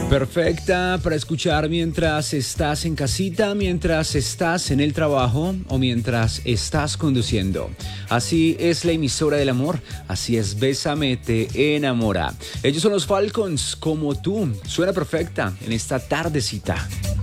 Perfecta para escuchar mientras estás en casita, mientras estás en el trabajo o mientras estás conduciendo. Así es la emisora del amor, así es Bésame te enamora. Ellos son los Falcons, como tú. Suena perfecta en esta tardecita.